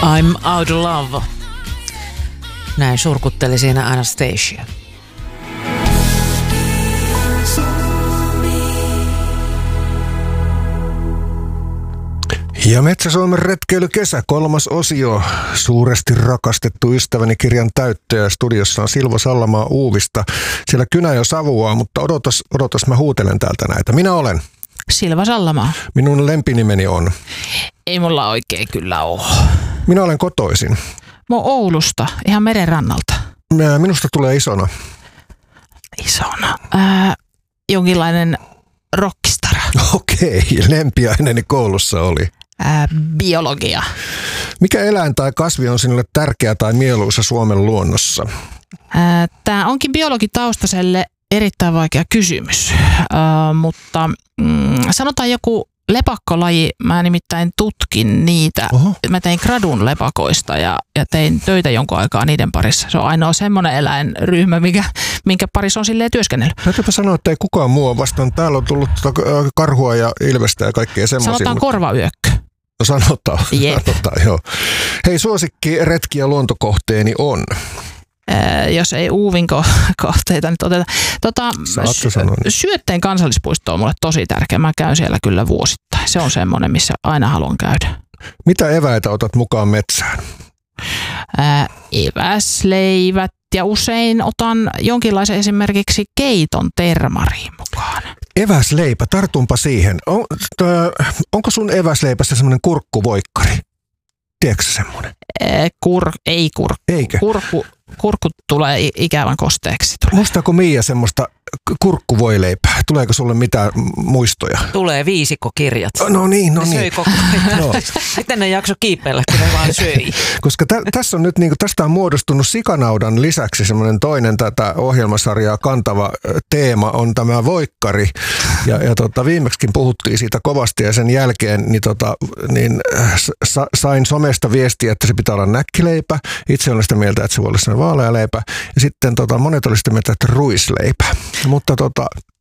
I'm out of love. Näin surkutteli siinä Anastasia. Ja Metsä-Suomen retkeilykesä, 3. osio, suuresti rakastettu ystäväni kirjan täyttäjä. Studiossa on Silva Sallamaa Uuvista. Siellä kynä jo savuaa, mutta odotas, mä huutelen täältä näitä. Minä olen Silva Sallamaa. Minun lempinimeni on. Ei mulla oikein kyllä ole. Minä olen kotoisin. Mä oon Oulusta, ihan merenrannalta. Minusta tulee isona. Isona? Jonkinlainen rockistara. Okei, lempiaineeni koulussa oli. Biologia. Mikä eläin tai kasvi on sinulle tärkeä tai mieluisa Suomen luonnossa? Tämä onkin biologitaustaiselle erittäin vaikea kysymys, mutta sanotaan joku lepakkolaji. Mä nimittäin tutkin niitä. Oho. Mä tein gradun lepakoista ja tein töitä jonkun aikaa niiden parissa. Se on ainoa semmoinen eläinryhmä, minkä parissa on silleen työskennellyt. Täytyypä sanoa, että ei kukaan muu ole vastaan. Täällä on tullut karhua ja ilvestä ja kaikkea semmoisia. Sanotaan korvayökkö. No sanotaan, Jep. joo. Hei, suosikki retki- ja luontokohteeni on? Jos ei Uuvin kohteita nyt oteta. Syötteen kansallispuisto on mulle tosi tärkeä. Mä käyn siellä kyllä vuosittain. Se on semmoinen, missä aina haluan käydä. Mitä eväitä otat mukaan metsään? Eväsleivät ja usein otan jonkinlaisen esimerkiksi keiton termariin mukaan. Eväsleipä, tartunpa siihen. Onko sun eväsleipässä semmoinen kurkkuvoikkari? Tiedätkö semmoinen? Ei kurkku. Eikö? Kurkku tulee ikävän kosteeksi. Muistaako Miia semmoista kurkkuvoileipää? Tuleeko sulle mitään muistoja? Tulee viisikkokirjat. No niin. Ne söi koko ajan. No. Sitten ne jakso kiipeillä, kun ne vaan söi. Koska tässä on nyt, tästä on muodostunut sikanaudan lisäksi semmoinen toinen tätä ohjelmasarjaa kantava teema on tämä voikkari. Ja viimeksikin puhuttiin siitä kovasti ja sen jälkeen sain somesta viestiä, että se pitää olla näkkileipä. Itse olen sitä mieltä, että se voi olla sellainen vaalea leipä. Ja sitten monet oli sitä mieltä, että ruisleipä. Mutta